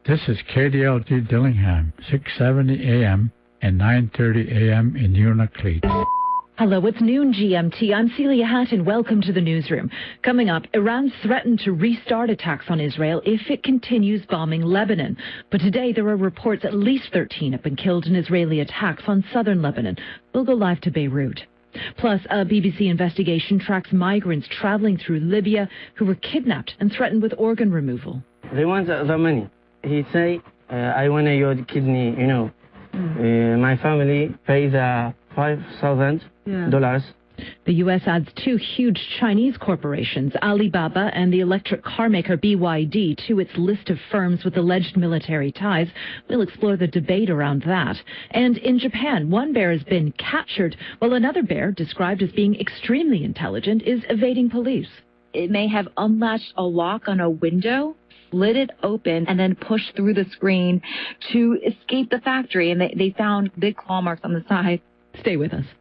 This is KDLG Dillingham, 670 AM and 9:30 AM in Unalakleet. Hello, it's noon GMT. I'm Celia Hatton. Welcome to the newsroom. Coming up, Iran's threatened to restart attacks on Israel if it continues bombing Lebanon. But today there are reports at least 13 have been killed in Israeli attacks on southern Lebanon. We'll go live to Beirut. Plus, a BBC investigation tracks migrants traveling through Libya who were kidnapped and threatened with organ removal. They want the money. He say, I want your kidney, my family pays $5,000. The U.S. adds two huge Chinese corporations, Alibaba and the electric car maker BYD, to its list of firms with alleged military ties. We'll explore the debate around that. And in Japan, one bear has been captured, while another bear, described as being extremely intelligent, is evading police. It may have unlatched a lock on a window, slid it open, and then pushed through the screen to escape the factory. And they found big claw marks on the side. Stay with us.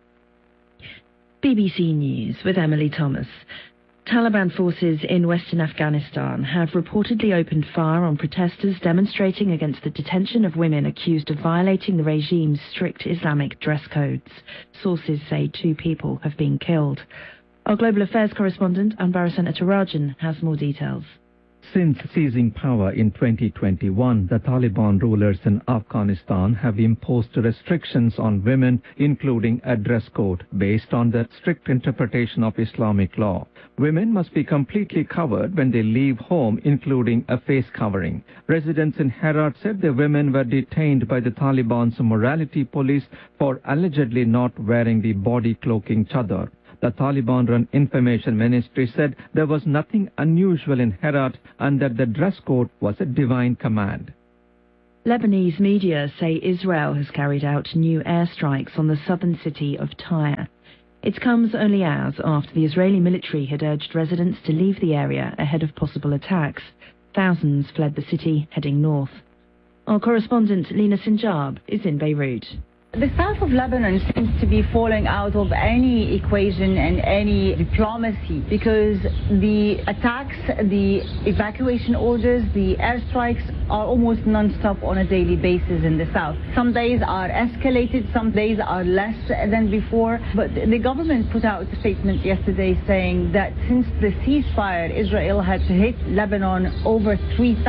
BBC News with Emily Thomas. Taliban forces in western Afghanistan have reportedly opened fire on protesters demonstrating against the detention of women accused of violating the regime's strict Islamic dress codes. Sources say 2 people have been killed. Our global affairs correspondent, Anbara Senatarajan, has more details. Since seizing power in 2021, the Taliban rulers in Afghanistan have imposed restrictions on women, including a dress code based on the strict interpretation of Islamic law. Women must be completely covered when they leave home, including a face covering. Residents in Herat said the women were detained by the Taliban's morality police for allegedly not wearing the body cloaking chadar. The Taliban-run information ministry said there was nothing unusual in Herat and that the dress code was a divine command. Lebanese media say Israel has carried out new airstrikes on the southern city of Tyre. It comes only hours after the Israeli military had urged residents to leave the area ahead of possible attacks. Thousands fled the city, heading north. Our correspondent Lina Sinjab is in Beirut. The south of Lebanon seems to be falling out of any equation and any diplomacy because the attacks, the evacuation orders, the airstrikes are almost non-stop on a daily basis in the south. Some days are escalated, some days are less than before. But the government put out a statement yesterday saying that since the ceasefire, Israel had to hit Lebanon over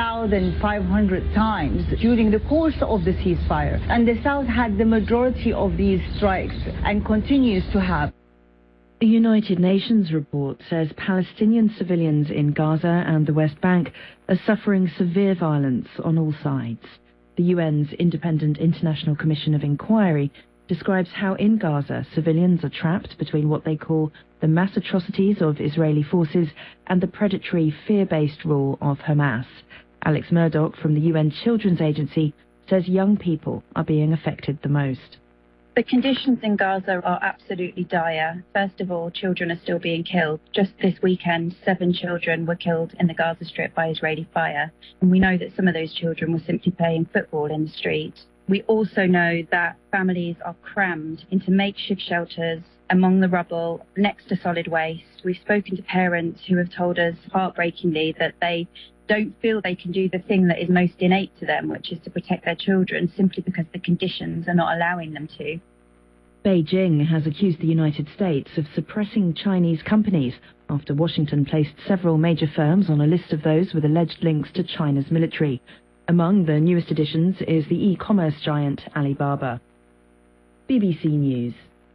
3,500 times during the course of the ceasefire. And the south had the majority of these strikes and continues to have. The United Nations report says Palestinian civilians in Gaza and the West Bank are suffering severe violence on all sides. The UN's Independent International Commission of Inquiry describes how in Gaza civilians are trapped between what they call the mass atrocities of Israeli forces and the predatory fear-based rule of Hamas. Alex Murdoch from the UN Children's Agency says young people are being affected the most. The conditions in Gaza are absolutely dire. First of all, children are still being killed. Just this weekend, 7 children were killed in the Gaza Strip by Israeli fire. And we know that some of those children were simply playing football in the street. We also know that families are crammed into makeshift shelters among the rubble next to solid waste. We've spoken to parents who have told us heartbreakingly that they don't feel they can do the thing that is most innate to them, which is to protect their children, simply because the conditions are not allowing them to. Beijing has accused the United States of suppressing Chinese companies after Washington placed several major firms on a list of those with alleged links to China's military. Among the newest additions is the e-commerce giant Alibaba. BBC News.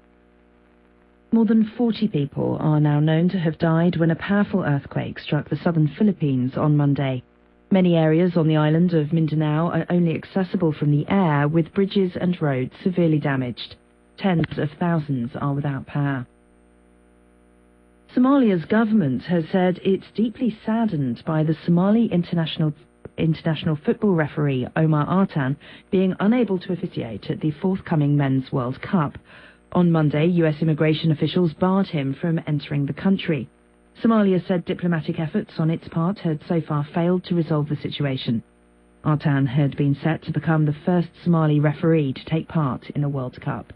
More than 40 people are now known to have died when a powerful earthquake struck the southern Philippines on Monday. Many areas on the island of Mindanao are only accessible from the air, with bridges and roads severely damaged. Tens of thousands are without power. Somalia's government has said it's deeply saddened by the Somali international football referee Omar Artan being unable to officiate at the forthcoming Men's World Cup. On Monday, U.S. immigration officials barred him from entering the country. Somalia said diplomatic efforts on its part had so far failed to resolve the situation. Artan had been set to become the first Somali referee to take part in a World Cup.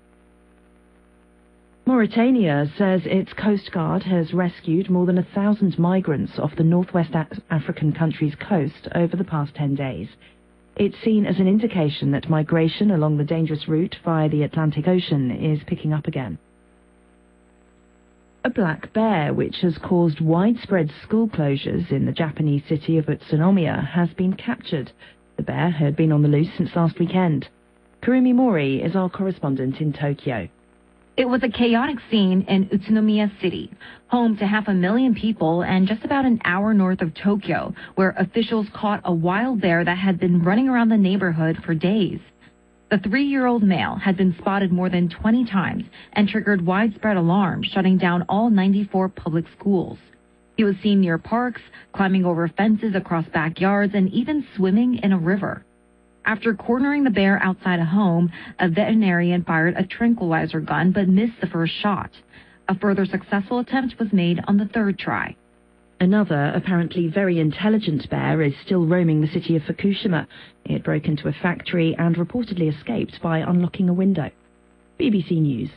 Mauritania says its Coast Guard has rescued more than 1,000 migrants off the northwest African country's coast over the past 10 days. It's seen as an indication that migration along the dangerous route via the Atlantic Ocean is picking up again. A black bear, which has caused widespread school closures in the Japanese city of Utsunomiya, has been captured. The bear had been on the loose since last weekend. Kurumi Mori is our correspondent in Tokyo. It was a chaotic scene in Utsunomiya City, home to 500,000 people and just about an hour north of Tokyo, where officials caught a wild bear that had been running around the neighborhood for days. The 3-year-old male had been spotted more than 20 times and triggered widespread alarm, shutting down all 94 public schools. He was seen near parks, climbing over fences across backyards, and even swimming in a river. After cornering the bear outside a home, a veterinarian fired a tranquilizer gun but missed the first shot. A further successful attempt was made on the third try. Another, apparently very intelligent bear is still roaming the city of Fukushima. It broke into a factory and reportedly escaped by unlocking a window. BBC News.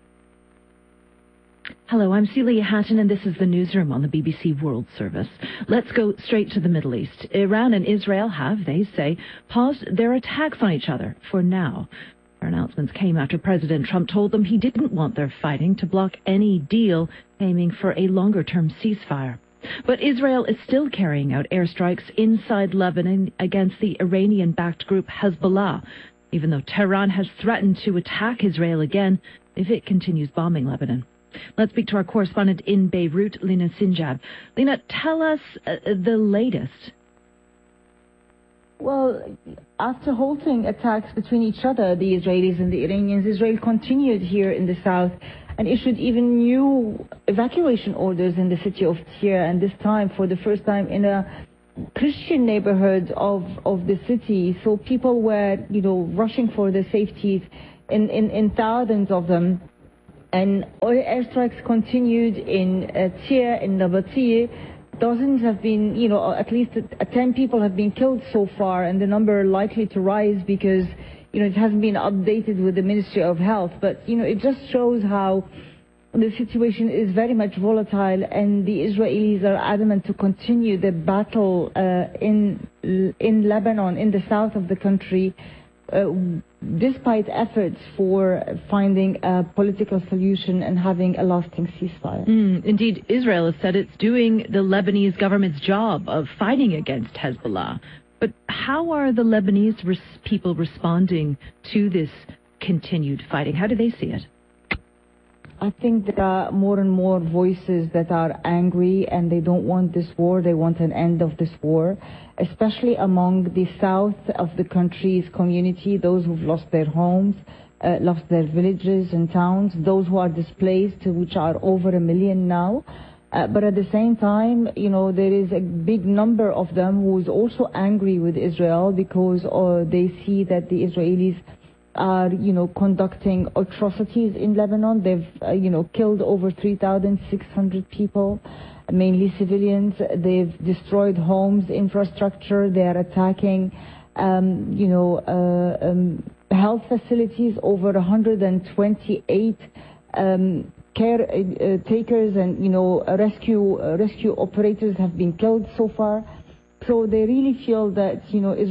Hello, I'm Celia Hatton, and this is the newsroom on the BBC World Service. Let's go straight to the Middle East. Iran and Israel have, they say, paused their attacks on each other for now. Their announcements came after President Trump told them he didn't want their fighting to block any deal aiming for a longer-term ceasefire. But Israel is still carrying out airstrikes inside Lebanon against the Iranian-backed group Hezbollah, even though Tehran has threatened to attack Israel again if it continues bombing Lebanon. Let's speak to our correspondent in Beirut, Lina Sinjab. Lina, tell us the latest. Well, after halting attacks between each other, the Israelis and the Iranians, Israel continued here in the south and issued even new evacuation orders in the city of Tyre, and this time for the first time in a Christian neighborhood of the city. So people were, rushing for their safety in thousands of them. And airstrikes continued in Tyre, in Nabatea. Dozens have been, at least 10 people have been killed so far, and the number likely to rise because, it hasn't been updated with the Ministry of Health. But, it just shows how the situation is very much volatile, and the Israelis are adamant to continue the battle in Lebanon, in the south of the country, despite efforts for finding a political solution and having a lasting ceasefire. Indeed, Israel has said it's doing the Lebanese government's job of fighting against Hezbollah. But how are the Lebanese people responding to this continued fighting? How do they see it? I think there are more and more voices that are angry, and they don't want this war. They want an end of this war, especially among the south of the country's community, those who've lost their homes, lost their villages and towns, those who are displaced, which are over 1 million now. But at the same time, there is a big number of them who is also angry with Israel because they see that the Israelis are, conducting atrocities in Lebanon. They've, killed over 3,600 people, mainly civilians. They've destroyed homes, infrastructure. They are attacking, health facilities. Over 128 caretakers and, rescue operators have been killed so far. So they really feel that,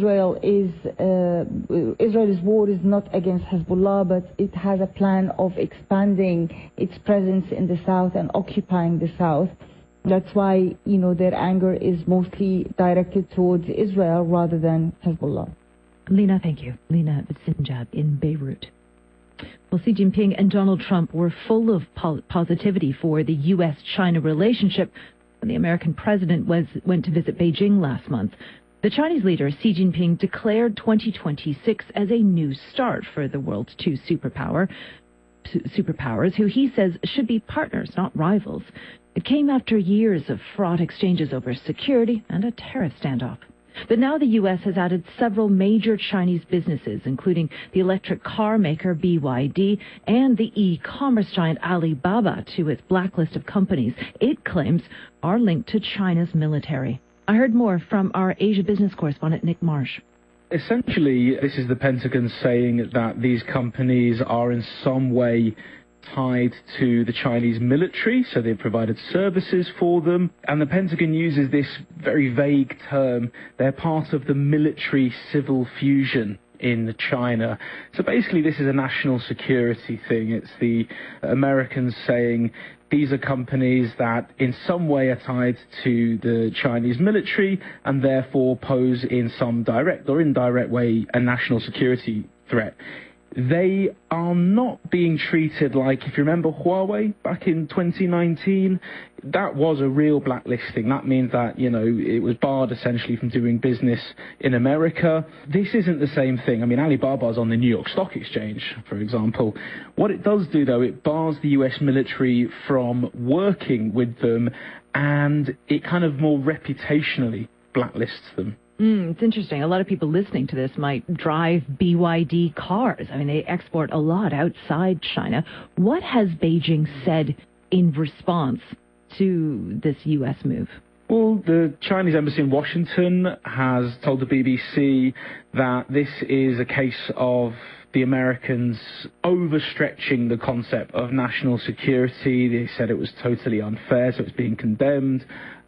Israel's war is not against Hezbollah, but it has a plan of expanding its presence in the south and occupying the south. That's why, their anger is mostly directed towards Israel rather than Hezbollah. Lina, thank you. Lina Sinjab in Beirut. Well, Xi Jinping and Donald Trump were full of positivity for the U.S.-China relationship when the American president went to visit Beijing last month. The Chinese leader, Xi Jinping, declared 2026 as a new start for the world's two superpowers, who he says should be partners, not rivals. It came after years of fraught exchanges over security and a tariff standoff. But now the U.S. has added several major Chinese businesses, including the electric car maker BYD and the e-commerce giant Alibaba, to its blacklist of companies it claims are linked to China's military. I heard more from our Asia business correspondent Nick Marsh. Essentially, this is the Pentagon saying that these companies are in some way tied to the Chinese military, so they've provided services for them. And the Pentagon uses this very vague term. They're part of the military-civil fusion in China. So basically this is a national security thing. It's the Americans saying these are companies that in some way are tied to the Chinese military and therefore pose in some direct or indirect way a national security threat. They are not being treated like, if you remember Huawei back in 2019, that was a real blacklisting. That means that, you know, it was barred essentially from doing business in America. This isn't the same thing. I mean, Alibaba's on the New York Stock Exchange, for example. What it does do, though, it bars the US military from working with them, and it kind of more reputationally blacklists them. It's interesting. A lot of people listening to this might drive BYD cars. I mean, they export a lot outside China. What has Beijing said in response to this U.S. move? Well, the Chinese embassy in Washington has told the BBC that this is a case of the Americans overstretching the concept of national security. They said it was totally unfair, so it's being condemned.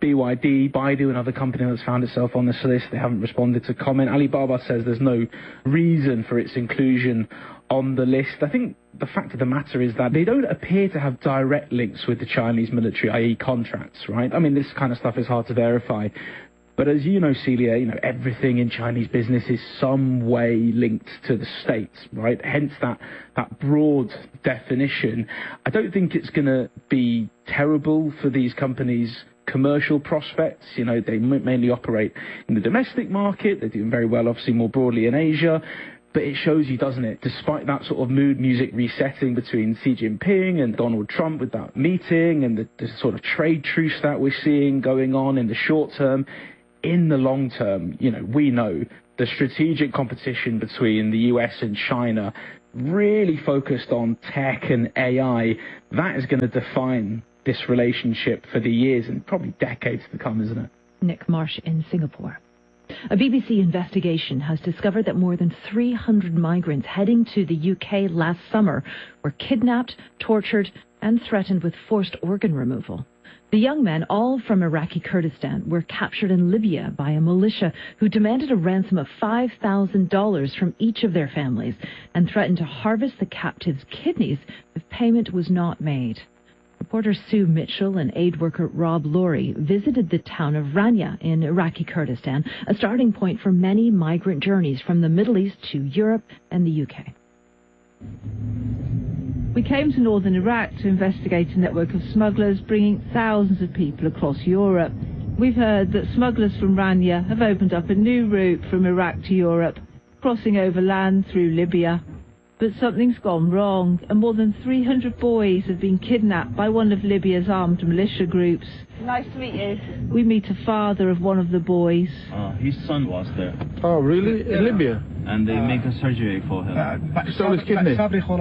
BYD, Baidu, another company that's found itself on this list, they haven't responded to comment. Alibaba says there's no reason for its inclusion on the list. I think the fact of the matter is that they don't appear to have direct links with the Chinese military, i.e. contracts, right? I mean, this kind of stuff is hard to verify. But as you know, Celia, you know, everything in Chinese business is some way linked to the state, right? Hence that broad definition. I don't think it's going to be terrible for these companies' commercial prospects. You know, they mainly operate in the domestic market. They're doing very well, obviously, more broadly in Asia. But it shows you, doesn't it, despite that sort of mood music resetting between Xi Jinping and Donald Trump with that meeting and the sort of trade truce that we're seeing going on in the short term, in the long term, you know, we know the strategic competition between the US and China really focused on tech and AI. That is going to define this relationship for the years and probably decades to come, isn't it? Nick Marsh in Singapore. A BBC investigation has discovered that more than 300 migrants heading to the UK last summer were kidnapped, tortured and threatened with forced organ removal. The young men, all from Iraqi Kurdistan, were captured in Libya by a militia who demanded a ransom of $5,000 from each of their families and threatened to harvest the captives' kidneys if payment was not made. Reporter Sue Mitchell and aid worker Rob Laurie visited the town of Rania in Iraqi Kurdistan, a starting point for many migrant journeys from the Middle East to Europe and the UK. We came to northern Iraq to investigate a network of smugglers bringing thousands of people across Europe. We've heard that smugglers from Rania have opened up a new route from Iraq to Europe, crossing over land through Libya. But something's gone wrong, and more than 300 boys have been kidnapped by one of Libya's armed militia groups. Nice to meet you. We meet a father of one of the boys. His son was there. Oh, really? In Libya? And they make a surgery for him. Stole his kidney?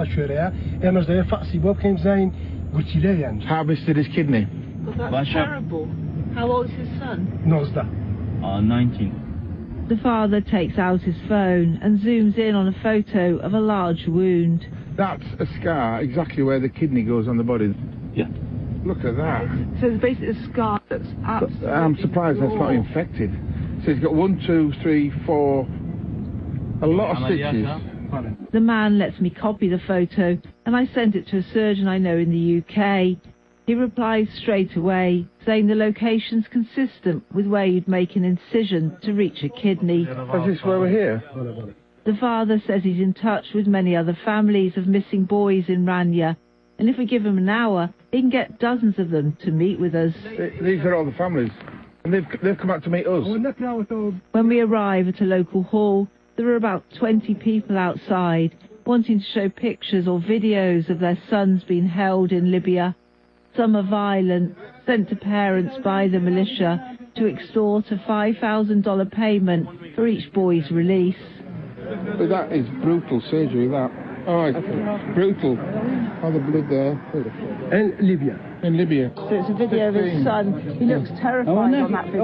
Harvested his kidney? Well, that's terrible. How old is his son? 19. The father takes out his phone and zooms in on a photo of a large wound. That's a scar exactly where the kidney goes on the body. Yeah. Look at that. So it's basically a scar that's absolutely I'm surprised that's not infected. So he's got 1, 2, 3, 4, a lot of stitches. The man lets me copy the photo and I send it to a surgeon I know in the UK. He replies straight away, saying the location's consistent with where you'd make an incision to reach a kidney. Is this where we're here? The father says he's in touch with many other families of missing boys in Rania, and if we give him an hour, he can get dozens of them to meet with us. These are all the families, and they've come out to meet us. When we arrive at a local hall, there are about 20 people outside, wanting to show pictures or videos of their sons being held in Libya. Some are violent, sent to parents by the militia to extort a $5,000 payment for each boy's release. But that is brutal surgery, that. Oh, it's brutal. Oh, the blood there. In Libya. In Libya. So it's a video of his son. He looks terrified on that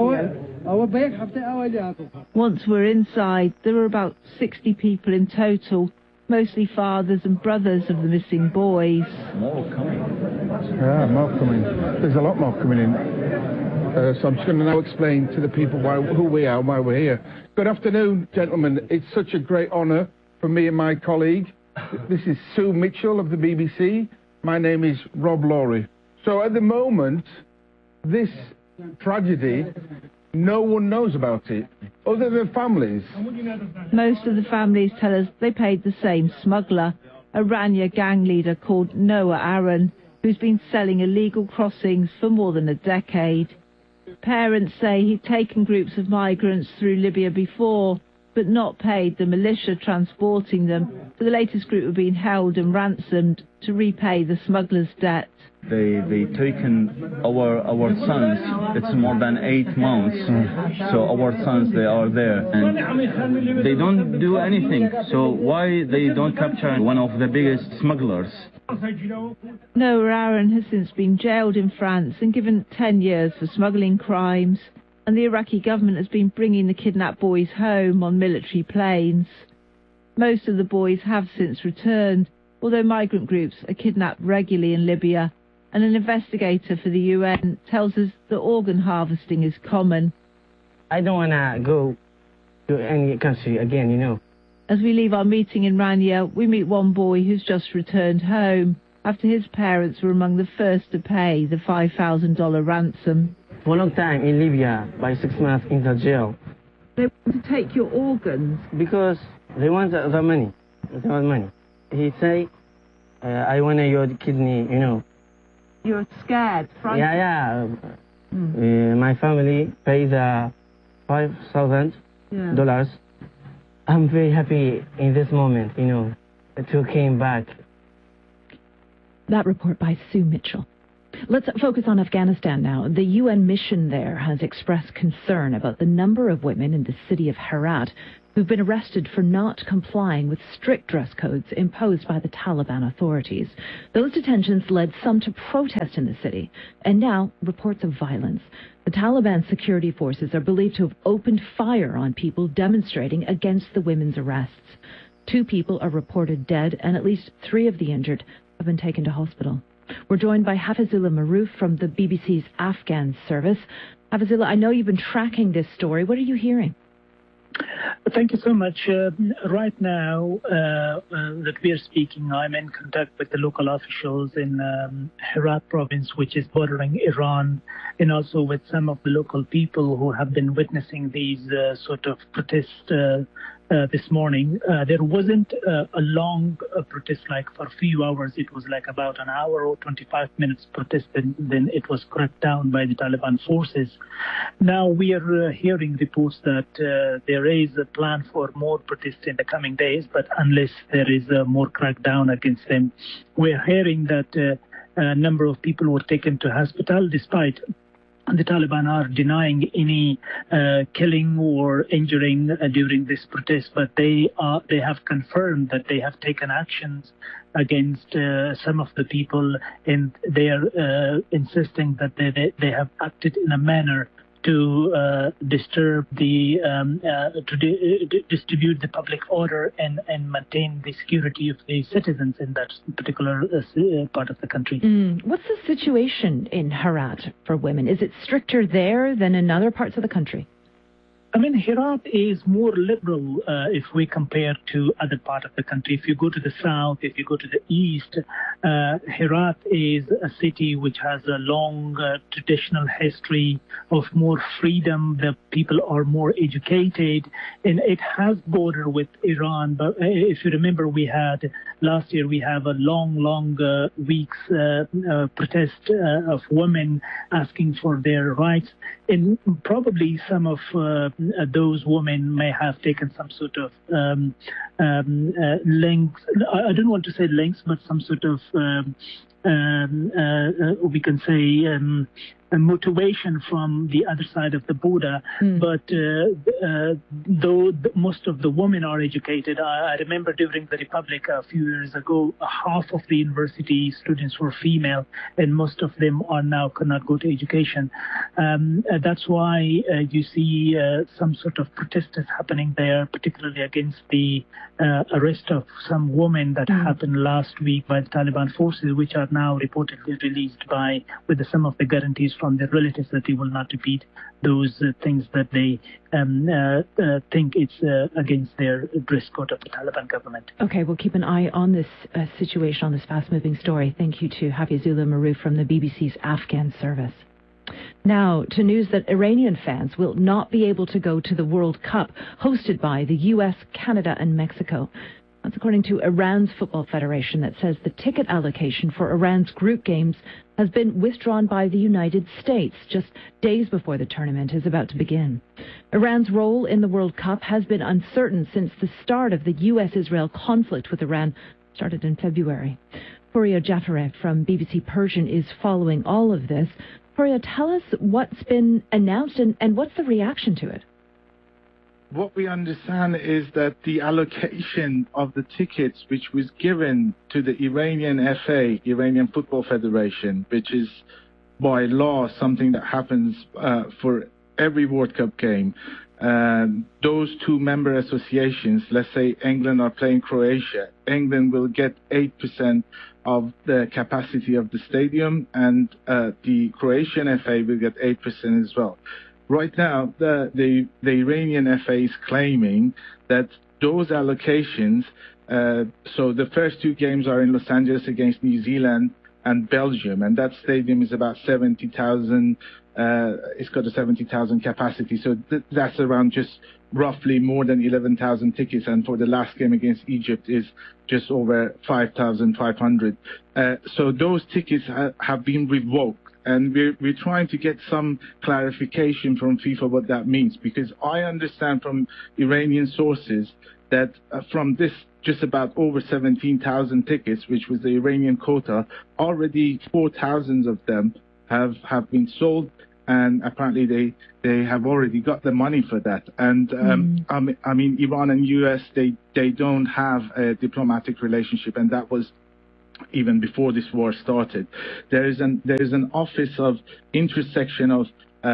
video. Once we're inside, there are about 60 people in total, mostly fathers and brothers of the missing boys. More coming. Yeah, more coming. There's a lot more coming in. So I'm just going to now explain to the people who we are and why we're here. Good afternoon, gentlemen. It's such a great honour for me and my colleague. This is Sue Mitchell of the BBC. My name is Rob Lawrie. So at the moment, this tragedy, no one knows about it, other than families. Most of the families tell us they paid the same smuggler, a Rania gang leader called Noah Aaron, who's been selling illegal crossings for more than a decade. Parents say he'd taken groups of migrants through Libya before, but not paid the militia transporting them. So the latest group were being held and ransomed to repay the smuggler's debt. They taken our sons. It's more than 8 months. So our sons, they are there and they don't do anything. So why they don't capture one of the biggest smugglers? Noah Aaron has since been jailed in France and given 10 years for smuggling crimes. And the Iraqi government has been bringing the kidnapped boys home on military planes. Most of the boys have since returned, although migrant groups are kidnapped regularly in Libya. And an investigator for the UN tells us that organ harvesting is common. I don't want to go to any country again, you know. As we leave our meeting in Rania, we meet one boy who's just returned home after his parents were among the first to pay the $5,000 ransom. For a long time in Libya, by 6 months in the jail. They want to take your organs? Because they want the money. They want money. He say, I want your kidney, you know. You're scared, frightened? Yeah. My family pays $5,000. I'm very happy in this moment, you know, to came back. That report by Sue Mitchell. Let's focus on Afghanistan now. The UN mission there has expressed concern about the number of women in the city of Herat who've been arrested for not complying with strict dress codes imposed by the Taliban authorities. Those detentions led some to protest in the city, and now reports of violence. The Taliban security forces are believed to have opened fire on people demonstrating against the women's arrests. 2 people are reported dead, and at least 3 of the injured have been taken to hospital. We're joined by Hafizullah Maroof from the BBC's Afghan service. Hafizullah, I know you've been tracking this story. What are you hearing? Thank you so much. Right now that we are speaking, I'm in contact with the local officials in Herat province, which is bordering Iran, and also with some of the local people who have been witnessing these sort of protests this morning. There wasn't a long protest, like for a few hours. It was like about an hour or 25 minutes protest, and then it was cracked down by the Taliban forces. Now we are hearing reports that there is a plan for more protests in the coming days, but unless there is more crackdown against them, we're hearing that a number of people were taken to hospital despite the Taliban are denying any killing or injuring during this protest, but they have confirmed that they have taken actions against some of the people, and they are insisting that they have acted in a manner to disturb the distribute the public order and maintain the security of the citizens in that particular part of the country. What's the situation in Herat for women? Is it stricter there than in other parts of the country? I mean, Herat is more liberal if we compare to other part of the country. If you go to the south, if you go to the east, Herat is a city which has a long traditional history of more freedom. The people are more educated, and it has border with Iran. But if you remember, last year we have a long weeks protest of women asking for their rights, and probably some of those women may have taken some sort of links. I don't want to say links, but some sort of we can say, motivation from the other side of the border. But though most of the women are educated, I remember during the Republic a few years ago, half of the university students were female, and most of them are now cannot go to education. That's why you see some sort of protests happening there, particularly against the arrest of some women that happened last week by the Taliban forces, which are now reportedly released with some of the guarantees from their relatives that they will not repeat those things that they think it's against their dress code of the Taliban government. Okay, we'll keep an eye on this situation, on this fast-moving story. Thank you to Hafizullah Maroof from the BBC's Afghan service. Now, to news that Iranian fans will not be able to go to the World Cup hosted by the US, Canada and Mexico. That's according to Iran's Football Federation, that says the ticket allocation for Iran's group games has been withdrawn by the United States just days before the tournament is about to begin. Iran's role in the World Cup has been uncertain since the start of the US-Israel conflict with Iran started in February. Fouria Jafareh from BBC Persian is following all of this. Fouria, tell us what's been announced and what's the reaction to it? What we understand is that the allocation of the tickets which was given to the Iranian FA, Iranian Football Federation, which is by law something that happens for every World Cup game, those two member associations, let's say England are playing Croatia, England will get 8% of the capacity of the stadium, and the Croatian FA will get 8% as well. Right now, the Iranian FA is claiming that those allocations, so the first two games are in Los Angeles against New Zealand and Belgium, and that stadium is about 70,000, it's got a 70,000 capacity, so that's around just roughly more than 11,000 tickets, and for the last game against Egypt is just over 5,500. So those tickets have been revoked. And we're trying to get some clarification from FIFA what that means, because I understand from Iranian sources that from this just about over 17,000 tickets, which was the Iranian quota, already 4,000 of them have been sold, and apparently they have already got the money for that. And I mean, Iran and US, they don't have a diplomatic relationship, and that was even before this war started. There is an office of intersection of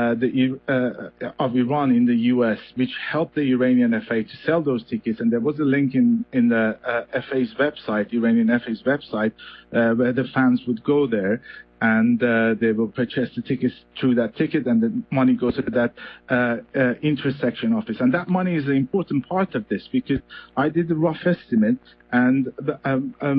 Iran in the US, which helped the Iranian FA to sell those tickets, and there was a link in the FA's website, Iranian FA's website, where the fans would go there and they will purchase the tickets through that ticket, and the money goes to that intersection office. And that money is an important part of this, because I did a rough estimate, and